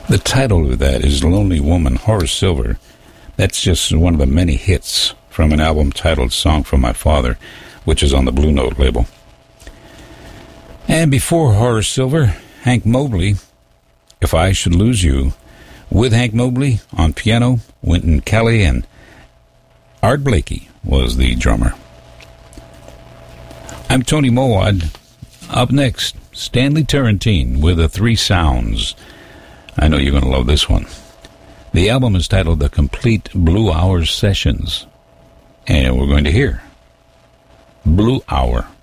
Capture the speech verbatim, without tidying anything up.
The title of that is Lonely Woman, Horace Silver. That's just one of the many hits from an album titled Song for My Father, which is on the Blue Note label. And before Horace Silver, Hank Mobley, If I Should Lose You, with Hank Mobley on piano, Wynton Kelly, and Art Blakey was the drummer. I'm Tony Mowad. Up next, Stanley Turrentine with the Three Sounds. I know you're going to love this one. The album is titled The Complete Blue Hour Sessions. And we're going to hear Blue Hour.